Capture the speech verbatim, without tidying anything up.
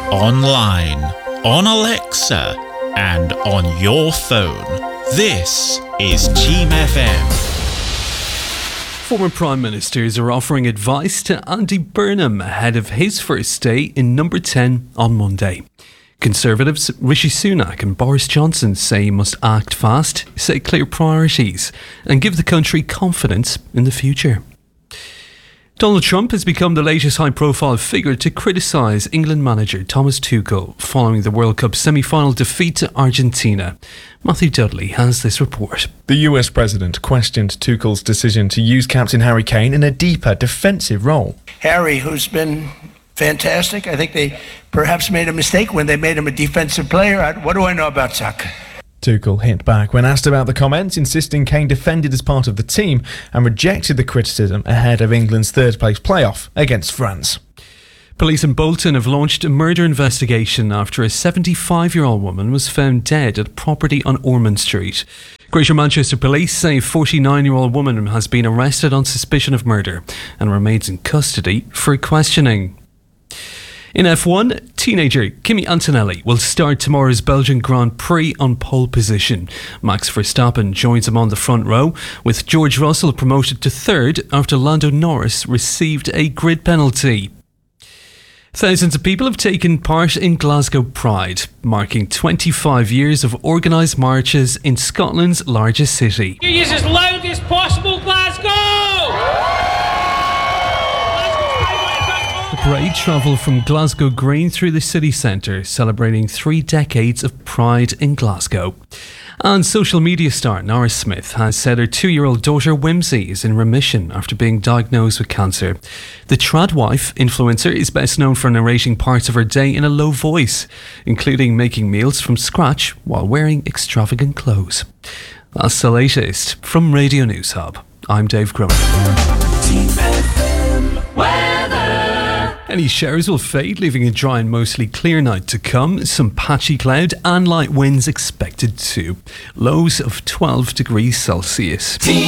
online, on Alexa, and on your phone. This is Team F M. Former Prime Ministers are offering advice to Andy Burnham ahead of his first day in Number ten on Monday. Conservatives Rishi Sunak and Boris Johnson say he must act fast, set clear priorities, and give the country confidence in the future. Donald Trump has become the latest high-profile figure to criticise England manager Thomas Tuchel following the World Cup semi-final defeat to Argentina. Matthew Dudley has this report. The U S president questioned Tuchel's decision to use captain Harry Kane in a deeper defensive role. Harry, who's been fantastic, I think they perhaps made a mistake when they made him a defensive player. I, what do I know about soccer? Tuchel hit back when asked about the comments, insisting Kane defended as part of the team and rejected the criticism ahead of England's third-place playoff against France. Police in Bolton have launched a murder investigation after a seventy-five-year-old woman was found dead at a property on Ormond Street. Greater Manchester Police say a forty-nine-year-old woman has been arrested on suspicion of murder and remains in custody for questioning. In F one, teenager Kimi Antonelli will start tomorrow's Belgian Grand Prix on pole position. Max Verstappen joins him on the front row, with George Russell promoted to third after Lando Norris received a grid penalty. Thousands of people have taken part in Glasgow Pride, marking twenty-five years of organised marches in Scotland's largest city. Use as loud as possible, Glasgow! The parade travelled from Glasgow Green through the city centre, celebrating three decades of pride in Glasgow. And social media star Nara Smith has said her two-year-old daughter Whimsy is in remission after being diagnosed with cancer. The tradwife influencer is best known for narrating parts of her day in a low voice, including making meals from scratch while wearing extravagant clothes. That's the latest from Radio News Hub. I'm Dave Grumman. Any showers will fade, leaving a dry and mostly clear night to come. Some patchy cloud and light winds expected too. Lows of twelve degrees Celsius.